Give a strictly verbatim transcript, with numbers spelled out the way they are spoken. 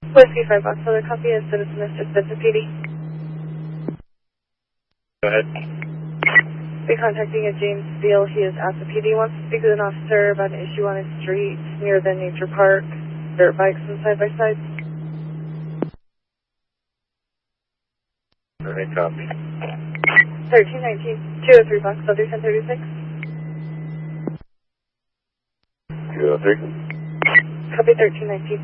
Whiskey five Box, other copy is citizen assisted to P D. Go ahead. Be contacting a James Steele. He is at the P D. Wants to speak with an officer about an issue on his street near the nature park. Dirt bikes and side by sides. Alright, copy. thirteen nineteen, two oh three Box, other ten thirty-six. two oh three. Copy thirteen nineteen.